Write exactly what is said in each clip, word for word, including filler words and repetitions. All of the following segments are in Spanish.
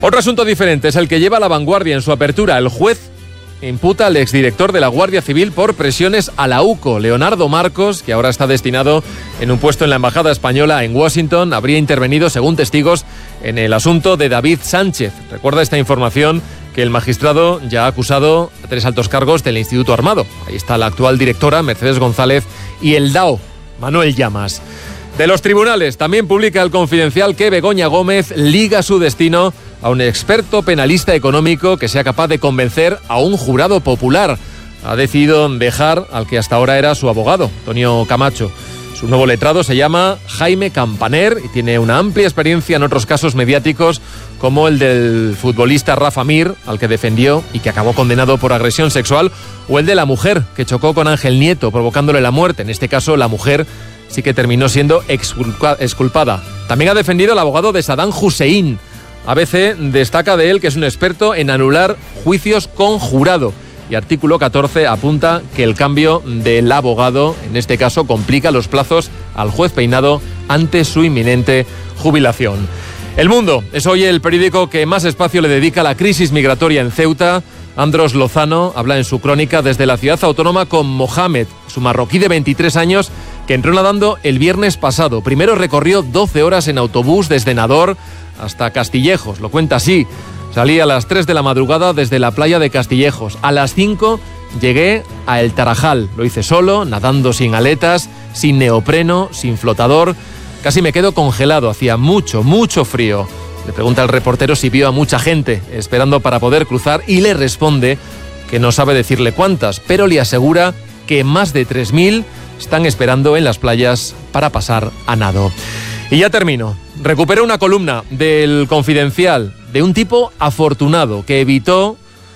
Otro asunto diferente es el que lleva La Vanguardia en su apertura. El juez imputa al exdirector de la Guardia Civil por presiones a la U C O. Leonardo Marcos, que ahora está destinado en un puesto en la Embajada Española en Washington, habría intervenido, según testigos, en el asunto de David Sánchez. Recuerda esta información que el magistrado ya ha acusado a tres altos cargos del Instituto Armado. Ahí está la actual directora, Mercedes González, y el D A O, Manuel Llamas. De los tribunales, también publica El Confidencial que Begoña Gómez liga su destino a un experto penalista económico que sea capaz de convencer a un jurado popular. Ha decidido dejar al que hasta ahora era su abogado, Antonio Camacho. Su nuevo letrado se llama Jaime Campaner y tiene una amplia experiencia en otros casos mediáticos como el del futbolista Rafa Mir, al que defendió y que acabó condenado por agresión sexual, o el de la mujer que chocó con Ángel Nieto provocándole la muerte. En este caso, la mujer sí que terminó siendo exculpa- exculpada. También ha defendido al abogado de Saddam Hussein. A B C destaca de él que es un experto en anular juicios con jurado. Y artículo catorce apunta que el cambio del abogado, en este caso, complica los plazos al juez Peinado ante su inminente jubilación. El Mundo es hoy el periódico que más espacio le dedica a la crisis migratoria en Ceuta. Andros Lozano habla en su crónica desde la ciudad autónoma con Mohamed, su marroquí de veintitrés años, que entró nadando el viernes pasado. Primero recorrió doce horas en autobús desde Nador hasta Castillejos, lo cuenta así. Salí a las tres de la madrugada desde la playa de Castillejos. A las cinco llegué a El Tarajal. Lo hice solo, nadando sin aletas, sin neopreno, sin flotador. Casi me quedo congelado, hacía mucho, mucho frío. Le pregunta al reportero si vio a mucha gente esperando para poder cruzar y le responde que no sabe decirle cuántas, pero le asegura que más de tres mil están esperando en las playas para pasar a nado. Y ya termino. Recupero una columna del Confidencial de un tipo afortunado que evitó,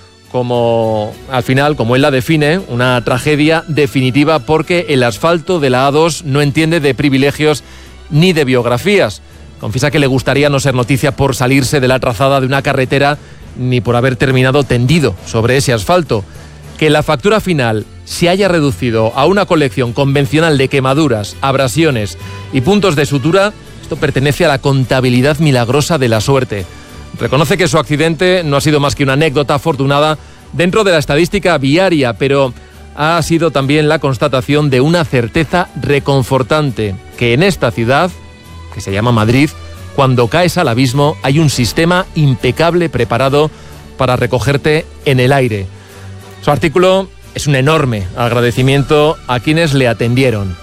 como al final, como él la define, una tragedia definitiva porque el asfalto de la A dos no entiende de privilegios ni de biografías. Confiesa que le gustaría no ser noticia por salirse de la trazada de una carretera ni por haber terminado tendido sobre ese asfalto. Que la factura final se haya reducido a una colección convencional de quemaduras, abrasiones y puntos de sutura, esto pertenece a la contabilidad milagrosa de la suerte. Reconoce que su accidente no ha sido más que una anécdota afortunada dentro de la estadística viaria, pero ha sido también la constatación de una certeza reconfortante, que en esta ciudad, que se llama Madrid, cuando caes al abismo hay un sistema impecable preparado para recogerte en el aire. Su artículo es un enorme agradecimiento a quienes le atendieron.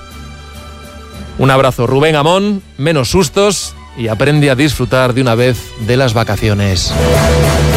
Un abrazo, Rubén Amón, menos sustos y aprende a disfrutar de una vez de las vacaciones.